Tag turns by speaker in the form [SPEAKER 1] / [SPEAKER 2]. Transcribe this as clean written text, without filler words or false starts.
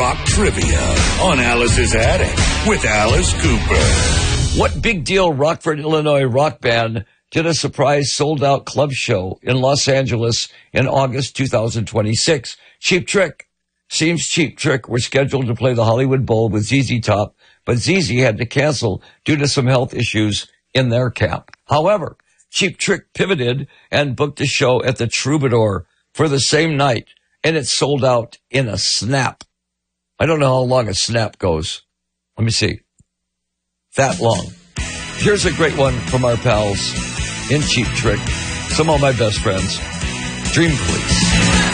[SPEAKER 1] Rock Trivia on Alice's Attic with Alice Cooper.
[SPEAKER 2] What big deal Rockford, Illinois rock band did a surprise sold-out club show in Los Angeles in August 2026? Cheap Trick. Seems Cheap Trick were scheduled to play the Hollywood Bowl with ZZ Top, but ZZ had to cancel due to some health issues in their camp. However, Cheap Trick pivoted and booked a show at the Troubadour for the same night, and it sold out in a snap. I don't know how long a snap goes. Let me see. That long. Here's a great one from our pals in Cheap Trick. Some of my best friends. Dream Police.